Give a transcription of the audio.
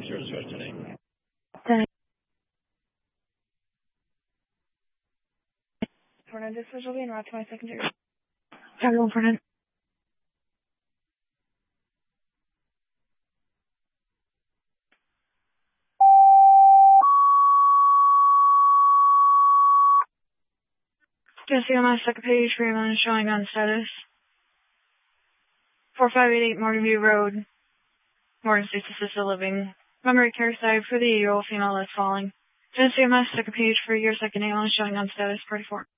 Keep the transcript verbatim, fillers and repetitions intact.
service rush tonight. Fernand, this will be en route to my secondary. Everyone, Fernand. Just see on my second page, Fremont is showing on status. four five eight eight Morgan View Road. Morgan State's assisted living. Memory care side for the eight-year-old female that's falling. Just see on my second page for your second ambulance showing on status forty-four.